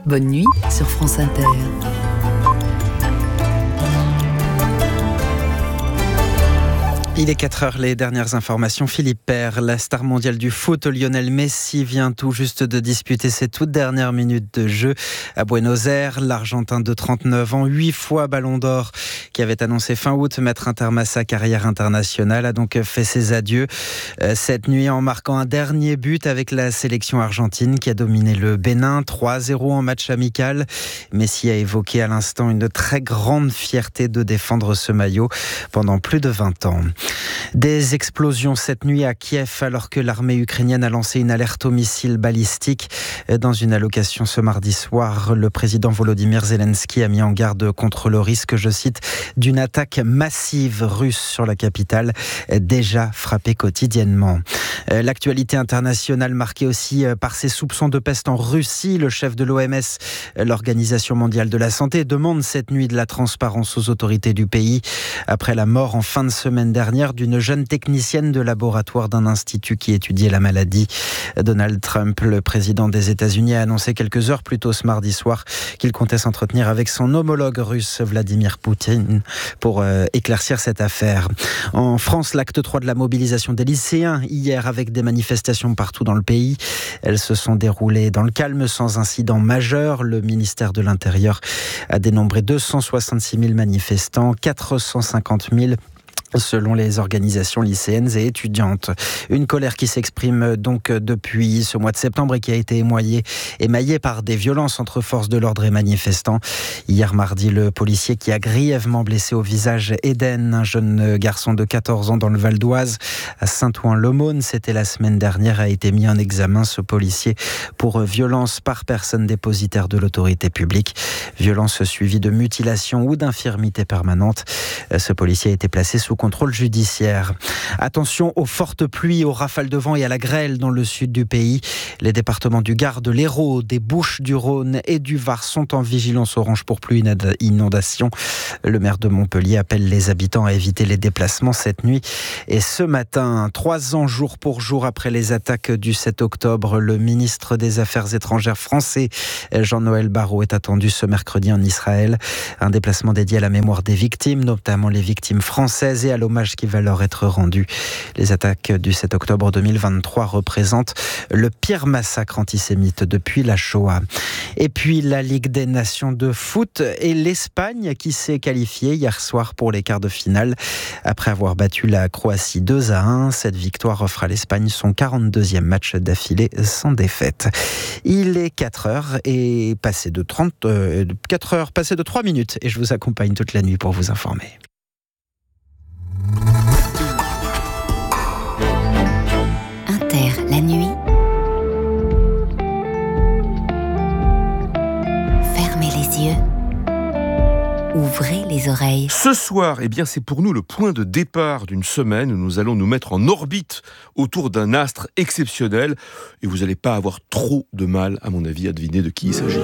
Bonne nuit sur France Inter. Il est 4h, les dernières informations. Philippe Paire, la star mondiale du foot, Lionel Messi, vient tout juste de disputer ses toutes dernières minutes de jeu à Buenos Aires. L'Argentin de 39 ans, 8 fois Ballon d'Or, qui avait annoncé fin août mettre un terme à sa carrière internationale, a donc fait ses adieux cette nuit en marquant un dernier but avec la sélection argentine qui a dominé le Bénin 3-0 en match amical. Messi a évoqué à l'instant une très grande fierté de défendre ce maillot pendant plus de 20 ans. Des explosions cette nuit à Kiev alors que l'armée ukrainienne a lancé une alerte aux missiles balistiques. Dans une allocation ce mardi soir, le président Volodymyr Zelensky a mis en garde contre le risque, je cite, d'une attaque massive russe sur la capitale, déjà frappée quotidiennement. L'actualité internationale marquée aussi par ces soupçons de peste en Russie. Le chef de l'OMS, l'Organisation mondiale de la santé, demande cette nuit de la transparence aux autorités du pays après la mort en fin de semaine dernière d'une jeune technicienne de laboratoire d'un institut qui étudiait la maladie. Donald Trump, le président des États-Unis, a annoncé quelques heures plus tôt ce mardi soir qu'il comptait s'entretenir avec son homologue russe Vladimir Poutine pour éclaircir cette affaire. En France, l'acte 3 de la mobilisation des lycéens hier avec des manifestations partout dans le pays. Elles se sont déroulées dans le calme sans incident majeur. Le ministère de l'Intérieur a dénombré 266 000 manifestants, 450 000 selon les organisations lycéennes et étudiantes. Une colère qui s'exprime donc depuis ce mois de septembre et qui a été émaillée par des violences entre forces de l'ordre et manifestants. Hier mardi, le policier qui a grièvement blessé au visage Eden, un jeune garçon de 14 ans dans le Val d'Oise, à Saint-Ouen-l'Aumône, c'était la semaine dernière, a été mis en examen, ce policier, pour violence par personne dépositaire de l'autorité publique. Violence suivie de mutilation ou d'infirmité permanente. Ce policier a été placé sous contrôle judiciaire. Attention aux fortes pluies, aux rafales de vent et à la grêle dans le sud du pays. Les départements du Gard, de l'Hérault, des Bouches-du-Rhône et du Var sont en vigilance orange pour pluie inondation. Le maire de Montpellier appelle les habitants à éviter les déplacements cette nuit et ce matin. 3 ans jour pour jour après les attaques du 7 octobre, le ministre des Affaires étrangères français, Jean-Noël Barrot, est attendu ce mercredi en Israël. Un déplacement dédié à la mémoire des victimes, notamment les victimes françaises, et à l'hommage qui va leur être rendu. Les attaques du 7 octobre 2023 représentent le pire massacre antisémite depuis la Shoah. Et puis la Ligue des Nations de foot et l'Espagne qui s'est qualifiée hier soir pour les quarts de finale. Après avoir battu la Croatie 2-1, cette victoire offre à l'Espagne son 42e match d'affilée sans défaite. Il est 4h et passé de 3 minutes et je vous accompagne toute la nuit pour vous informer. Inter, la nuit. Fermez les yeux. Ouvrez les oreilles. Ce soir, c'est pour nous le point de départ d'une semaine où nous allons nous mettre en orbite autour d'un astre exceptionnel et vous n'allez pas avoir trop de mal, à mon avis, à deviner de qui il s'agit.